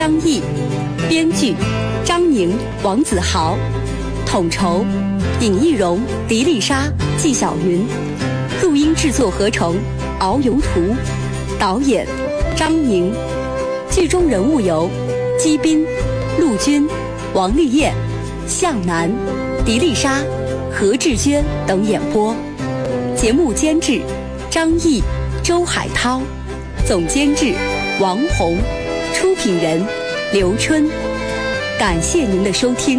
张译，编剧张宁、王子豪，统筹尹艺荣、狄丽莎、纪晓云，录音制作合成敖游图，导演张宁。剧中人物有姬斌、陆军、王丽燕、向南、狄丽莎、何志娟等演播。节目监制张译、周海涛，总监制王红，出品人刘春。感谢您的收听。